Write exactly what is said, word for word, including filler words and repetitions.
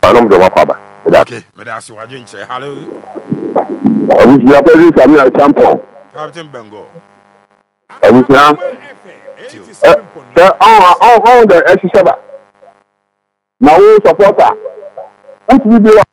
Panom de Wafaba. Okay, Medas, you are doing say hello. We are very familiar champion. Captain Bengo. And we are on the X seven. Now, supporter. What will be